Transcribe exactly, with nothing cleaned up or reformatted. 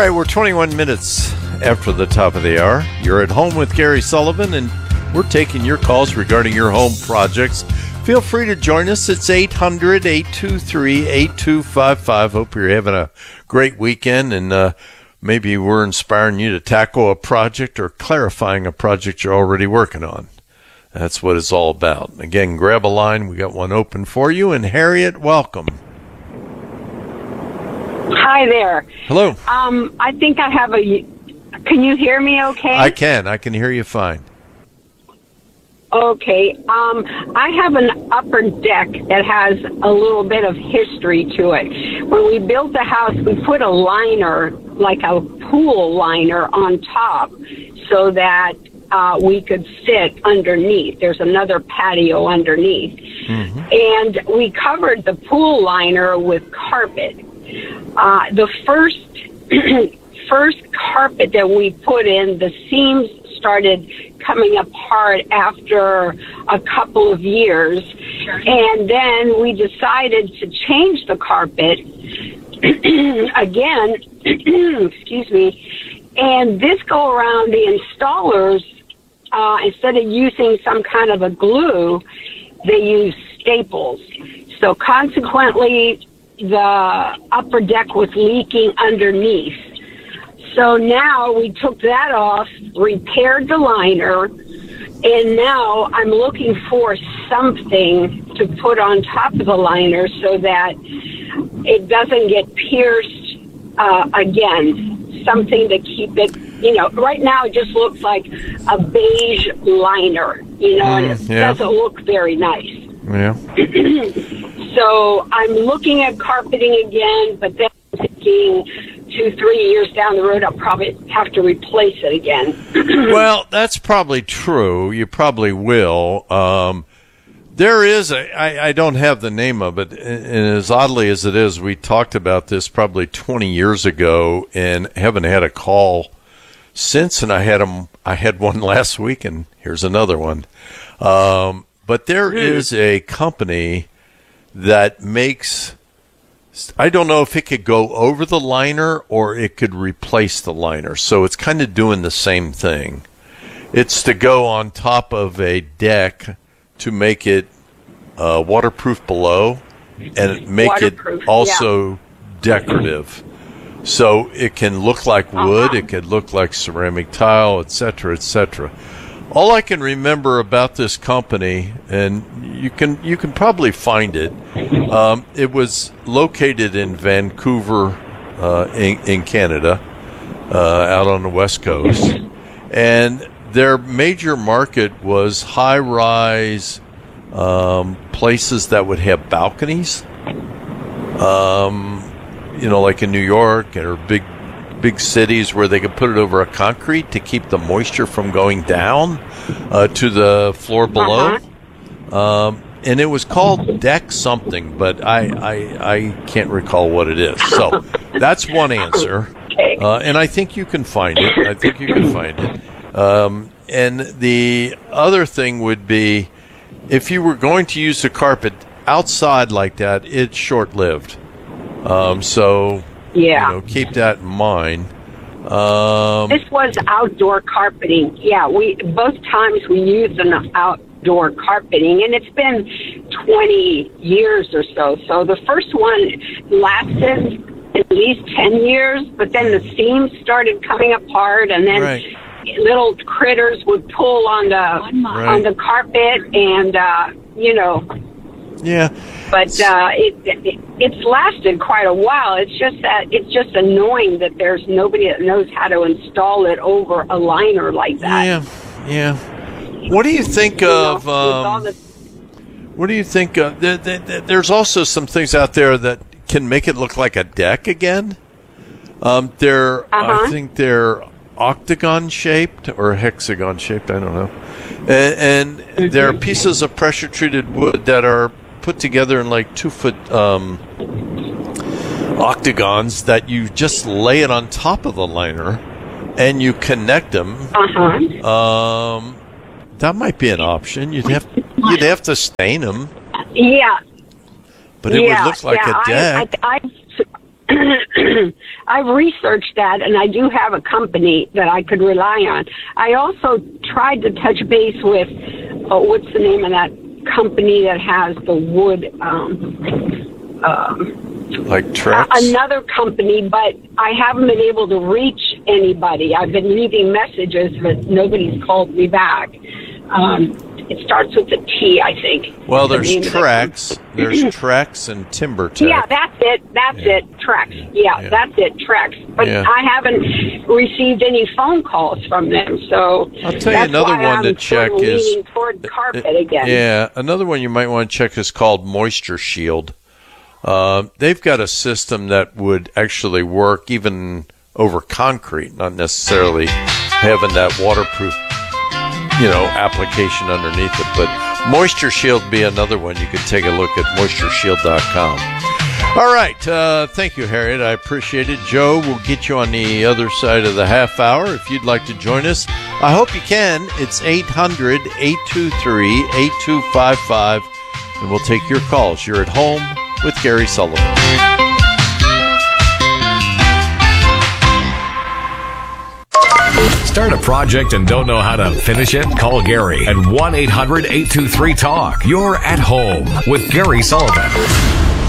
right, we're twenty-one minutes after the top of the hour. You're at home with Gary Sullivan, and we're taking your calls regarding your home projects. Feel free to join us. It's eight hundred, eight two three, eight two five five. Hope you're having a great weekend, and uh, maybe we're inspiring you to tackle a project or clarifying a project you're already working on. That's what it's all about. Again, grab a line. We got one open for you. And Harriet, welcome. Hi there. Hello. Um, I think I have a... Can you hear me okay? I can. I can hear you fine. Okay. Um, I have an upper deck that has a little bit of history to it. When we built the house, we put a liner, like a pool liner, on top so that uh, we could sit underneath. There's another patio underneath. Mm-hmm. And we covered the pool liner with carpet. Uh, the first first carpet that we put in, the seams started coming apart after a couple of years. And then we decided to change the carpet again, excuse me, and this go around, the installers, uh, instead of using some kind of a glue, they use staples. So consequently, the upper deck was leaking underneath. So now we took that off, repaired the liner, and now I'm looking for something to put on top of the liner so that it doesn't get pierced uh, again. Something to keep it, you know, right now it just looks like a beige liner, you know, mm, and it yeah. doesn't look very nice. Yeah. So I'm looking at carpeting again, but then thinking two, three years down the road, I'll probably have to replace it again. Well, that's probably true. You probably will. Um, there is a, I, I don't have the name of it, and as oddly as it is, we talked about this probably twenty years ago and haven't had a call since, and I had them, I had one last week, and here's another one. Um, but there is a company that makes, I don't know if it could go over the liner or it could replace the liner. So it's kind of doing the same thing. It's to go on top of a deck to make it uh, waterproof below and make waterproof, it also yeah. decorative. So it can look like wood, uh-huh. it could look like ceramic tile, et cetera, et cetera. All I can remember about this company, and you can you can probably find it, um, it was located in Vancouver, uh, in, in Canada, uh, out on the West Coast. And their major market was high-rise um, places that would have balconies, um, you know, like in New York or big big cities where they could put it over a concrete to keep the moisture from going down uh, to the floor below. Uh-huh. Um, and it was called Deck something, but I, I I can't recall what it is. So that's one answer. Uh, and I think you can find it. I think you can find it. Um, and the other thing would be, if you were going to use the carpet outside like that, it's short-lived. Um, so... Yeah, you know, keep that in mind. Um, this was outdoor carpeting. Yeah, we both times we used an outdoor carpeting, and it's been twenty years or so. So the first one lasted at least ten years, but then the seams started coming apart, and then right. little critters would pull on the right. on the carpet, and uh, you know. Yeah, but uh, it, it it's lasted quite a while. It's just that it's just annoying that there's nobody that knows how to install it over a liner like that. Yeah, yeah. What do you think you of? Know, um, the- what do you think? Of, there, there, there's also some things out there that can make it look like a deck again. Um, they're, uh-huh. I think they're octagon shaped or hexagon shaped. I don't know. And, and there are pieces of pressure treated wood that are put together in like two foot um, octagons that you just lay it on top of the liner and you connect them. Uh-huh. Um, that might be an option. You'd have you'd have to stain them. Yeah. But it yeah, would look like yeah, a deck. I, I, I've researched that, and I do have a company that I could rely on. I also tried to touch base with, oh, what's the name of that company that has the wood, um, um, like Trex? Another company, but I haven't been able to reach anybody. I've been leaving messages, but nobody's called me back. Um, it starts with a T, I think. Well, there's Trex. There's Trex and TimberTech. Yeah, that's it. That's Yeah. it. Trex. Yeah, Yeah. that's it. Trex. But Yeah. I haven't received any phone calls from them, so I'll tell you that's another why one I'm to check sort of is leaning toward carpet again. Yeah, another one you might want to check is called Moisture Shield. Uh, they've got a system that would actually work even over concrete, not necessarily having that waterproof, you know, application underneath it. But Moisture Shield be another one. You could take a look at moisture shield dot com. All right. Uh, thank you, Harriet. I appreciate it. Joe, we'll get you on the other side of the half hour if you'd like to join us. I hope you can. It's eight hundred, eight two three, eight two five five, and we'll take your calls. You're at home with Gary Sullivan. Start a project and don't know how to finish it? Call Gary at one eight hundred, eight two three, talk. You're at home with Gary Sullivan.